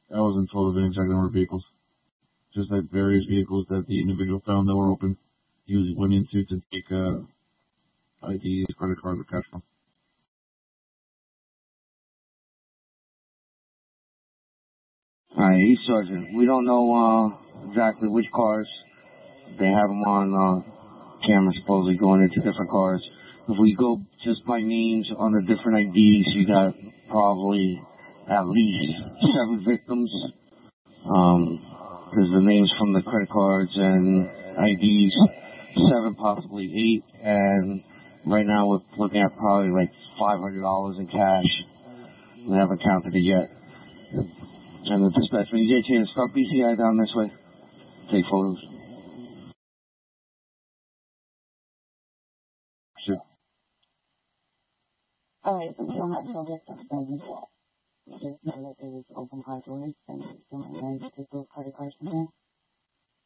I wasn't told of any exact number of vehicles. Just that various vehicles that the individual found that were open, he went into to take IDs, credit cards, or cash from. Alright, East Sergeant. We don't know exactly which cars. They have them on camera supposedly going into different cars. If we go just by names on the different IDs, you got probably at least 7 victims. There's the names from the credit cards and IDs, 7, possibly 8, and right now we're looking at probably like $500 in cash. We haven't counted it yet. And the dispatch, when you get start BCI down this way, take photos. Sure. Alright, so we don't have no victims, then we just know that there was open car doors, and someone managed to take those credit cards from there.